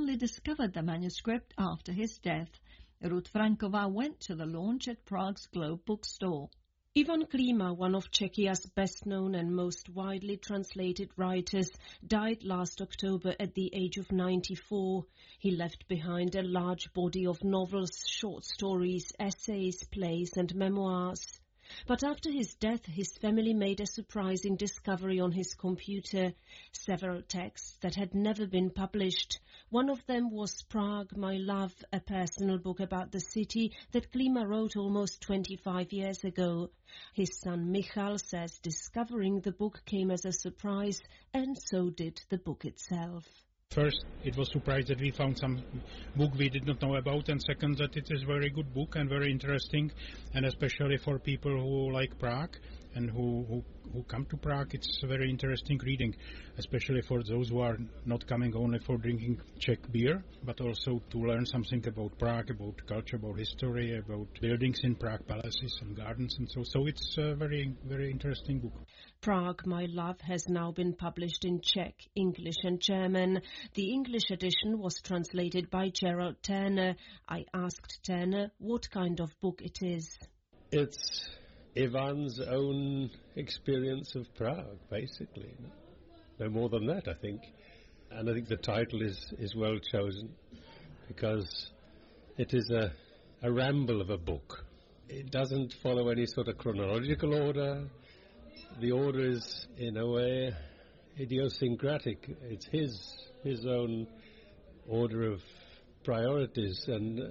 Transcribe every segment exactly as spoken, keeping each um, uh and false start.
only discovered the manuscript after his death. Ruth Franková went to the launch at Prague's Globe bookstore. Ivan Klima, one of Czechia's best-known and most widely translated writers, died last October at the age of ninety-four. He left behind a large body of novels, short stories, essays, plays and memoirs. But after his death, his family made a surprising discovery on his computer, several texts that had never been published. One of them was Prague, My Love, a personal book about the city that Klima wrote almost twenty-five years ago. His son Michal says discovering the book came as a surprise, and so did the book itself. First, it was surprised that we found some book we did not know about, and second, that it is a very good book and very interesting, and especially for people who like Prague and who, who, who come to Prague, it's a very interesting reading, especially for those who are not coming only for drinking Czech beer, but also to learn something about Prague, about culture, about history, about buildings in Prague, palaces and gardens, and so, so it's a very, very interesting book. Prague, My Love has now been published in Czech, English and German. The English edition was translated by Gerald Turner. I asked Turner what kind of book it is. It's Ivan's own experience of Prague, basically. No more than that, I think. And I think the title is, is well chosen because it is a, a ramble of a book. It doesn't follow any sort of chronological order. The order is, in a way, idiosyncratic. It's his his own order of priorities, and uh,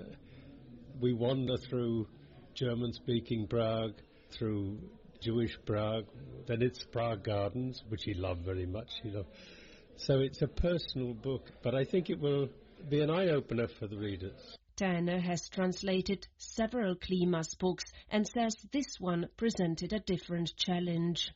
we wander through German-speaking Prague, through Jewish Prague, then it's Prague Gardens, which he loved very much. You know, so it's a personal book, but I think it will be an eye-opener for the readers. Turner has translated several Klima's books and says this one presented a different challenge.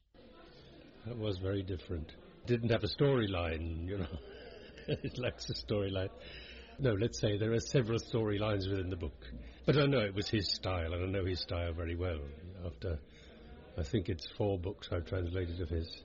That was very different. It didn't have a storyline, you know. It lacks a storyline. No, let's say there are several storylines within the book. But I know it was his style, and I know his style very well. After, I think it's four books I've translated of his,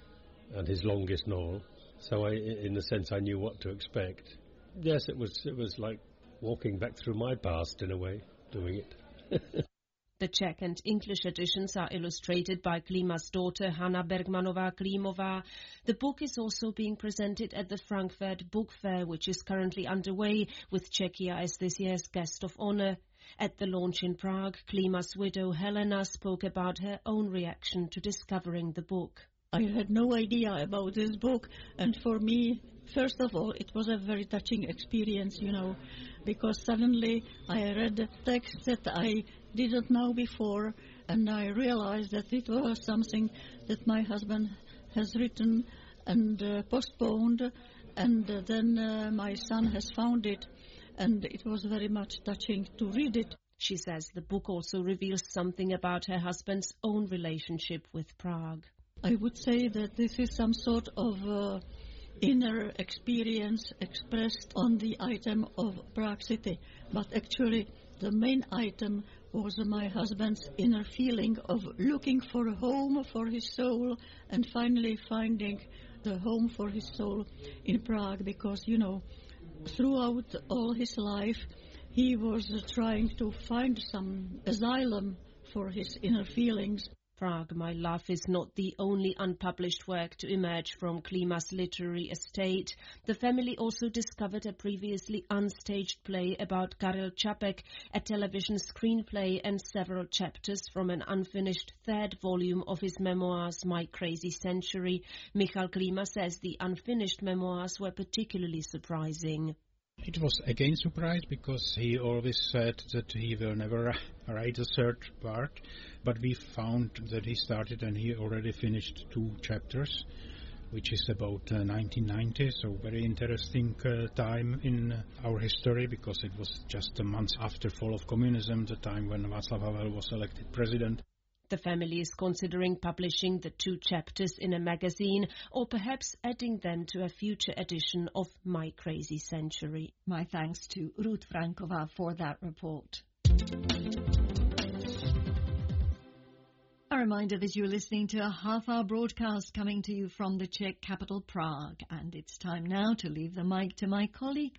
and his longest novel. So I, in a sense, I knew what to expect. Yes, it was, it was like walking back through my past, in a way, doing it. The Czech and English editions are illustrated by Klima's daughter Hanna Bergmanová-Klimová. The book is also being presented at the Frankfurt Book Fair, which is currently underway, with Czechia as this year's guest of honor. At the launch in Prague, Klima's widow Helena spoke about her own reaction to discovering the book. I had no idea about this book, and for me, first of all, it was a very touching experience, you know, because suddenly I read a text that I didn't know before, and I realized that it was something that my husband has written and uh, postponed, and uh, then uh, my son has found it, and it was very much touching to read it. She says the book also reveals something about her husband's own relationship with Prague. I would say that this is some sort of uh, inner experience expressed on the item of Prague City. But actually, the main item was my husband's inner feeling of looking for a home for his soul and finally finding the home for his soul in Prague. Because, you know, throughout all his life, he was uh, trying to find some asylum for his inner feelings. Prague, My Love is not the only unpublished work to emerge from Klima's literary estate. The family also discovered a previously unstaged play about Karel Čapek, a television screenplay, and several chapters from an unfinished third volume of his memoirs, My Crazy Century. Michal Klima says the unfinished memoirs were particularly surprising. It was again surprise because he always said that he will never write a third part, but we found that he started and he already finished two chapters, which is about uh, nineteen ninety, so very interesting uh, time in uh, our history because it was just a month after fall of communism, the time when Václav Havel was elected president. The family is considering publishing the two chapters in a magazine or perhaps adding them to a future edition of My Crazy Century. My thanks to Ruth Franková for that report. A reminder that you're listening to a half-hour broadcast coming to you from the Czech capital, Prague. And it's time now to leave the mic to my colleague,